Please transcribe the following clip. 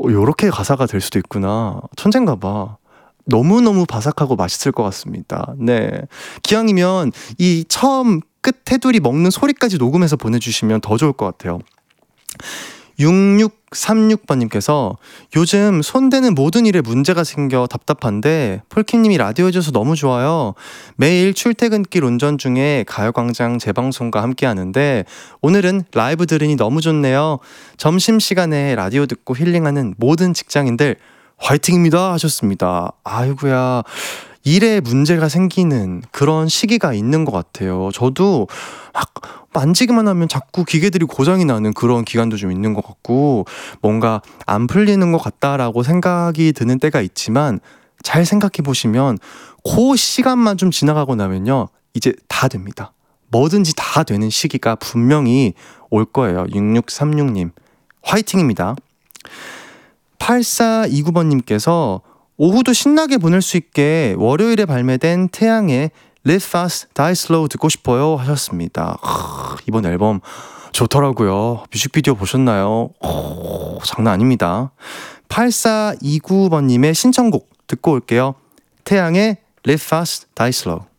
요렇게 가사가 될 수도 있구나. 천재인가 봐. 너무너무 바삭하고 맛있을 것 같습니다. 네. 기왕이면 이 처음 끝 테두리 먹는 소리까지 녹음해서 보내주시면 더 좋을 것 같아요. 6636번님께서 요즘 손대는 모든 일에 문제가 생겨 답답한데 폴킴님이 라디오 해줘서 너무 좋아요. 매일 출퇴근길 운전 중에 가요광장 재방송과 함께 하는데 오늘은 라이브 들으니 너무 좋네요. 점심시간에 라디오 듣고 힐링하는 모든 직장인들 화이팅입니다 하셨습니다. 아이고야, 일에 문제가 생기는 그런 시기가 있는 것 같아요. 저도 막 만지기만 하면 자꾸 기계들이 고장이 나는 그런 기간도 좀 있는 것 같고 뭔가 안 풀리는 것 같다라고 생각이 드는 때가 있지만 잘 생각해 보시면 그 시간만 좀 지나가고 나면요 이제 다 됩니다. 뭐든지 다 되는 시기가 분명히 올 거예요. 6636님 화이팅입니다. 8429번님께서 오후도 신나게 보낼 수 있게 월요일에 발매된 태양의 Live Fast, Die Slow 듣고 싶어요 하셨습니다. 이번 앨범 좋더라고요. 뮤직비디오 보셨나요? 장난 아닙니다. 8429번님의 신청곡 듣고 올게요. 태양의 Live Fast, Die Slow.